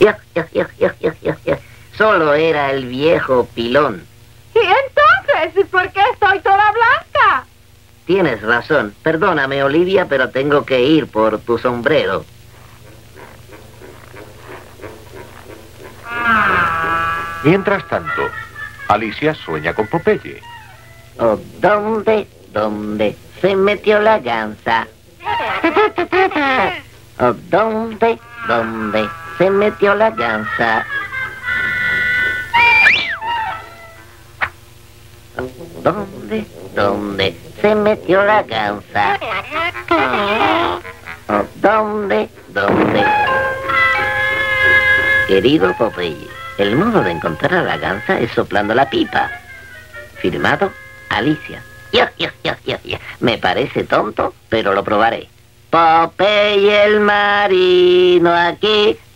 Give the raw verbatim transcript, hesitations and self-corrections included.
Ya, ya, ya, ya, ya, ya, ya. Solo era el viejo pilón. ¿Y entonces por qué estoy toda blanca? Tienes razón. Perdóname, Olivia, pero tengo que ir por tu sombrero. Mientras tanto, Alicia sueña con Popeye. Oh, ¿dónde, dónde se metió la gansa? Oh, ¿dónde, dónde se metió la gansa? ¿Dónde, dónde se metió la gansa? Oh, ¿dónde, dónde? Querido Popeye, el modo de encontrar a la gansa es soplando la pipa. Firmado, Alicia. Ya, ya, ya, ya, ya. Me parece tonto, pero lo probaré. Popeye el marino aquí